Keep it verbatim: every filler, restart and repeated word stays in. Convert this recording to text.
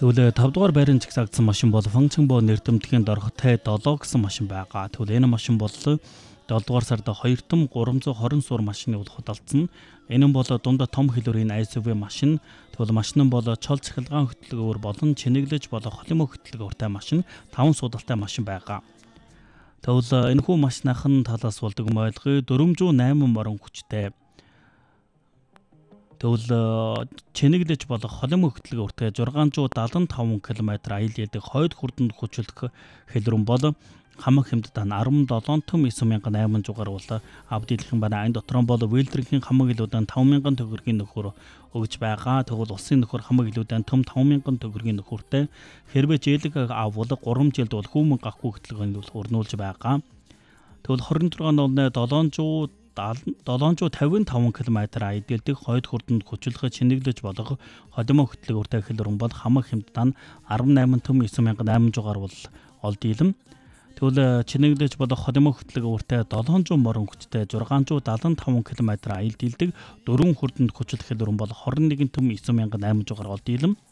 Тэгвэл тавд дугаар байранд чигсагдсан машин бол функцэн боо нэрдэмтгийн дорхотой долоо гэсэн машин байгаа. Тэгвэл энэ машин бол долоо дугаар сард хоёр том гурамзуу хорин суур машины улхад алдсан. Энэ нь бол дундаа том хэлбэрийн эс ю ви машин. Тэгвэл машин нь бол чол цахилгаан хөтөлбөр болон чинэглэж болох холимоо хөтөлбөртэй машин, таван суудалтай машин байгаа. Тэгвэл энэ хүү машинахан талаас болдог ойлгоё дөрвөмжүү найман морон хүчтэй. Тэгвэл чинэглэж болох холимоо хөтөлбөртэй зургаанжуу дадлан таван километр аял ядаг хойд хүрдэнд хүчилдэх хэлбэрэн бол хамаг хэмжээд арван долоо том девять мянган eight hundred бол апдейтлэх юм байна. Энэ дотор нь бол Вэлдрийн хамаг илүүдэн таван мянган төгрөгийн нөхөр өгж байгаа. Тэгвэл улсын нөхөр хамаг илүүдэн том таван мянган төгрөгийн нөхөртэй хэрвээ жээлэг аввал гурван жилд бол хүмүн гахгүй хөтөлбөрийг өрнүүлж байгаа. Тэгвэл хорин зургаан нолны долоонжуу долоонжуу тавин таван километр аяд дэлдэг хойд хүрдэнд хүчлэх чинэглэж болох холимоо хөтөлбөртэй хэлбэрэн бол хамаг хэмжээд арван eight том девять мянган eight hundred бол олд илэм. Тэгвэл чинэглэж болох холимоо хөтөлбөртэй долоонжуу морон хүчтэй зургаанжуу дадлан таван километр аял дэлдэг дөрвөн хүрдэнд хүчлэх хэлбэрэн бол twenty-one том девять мянган eight hundred олд илэм.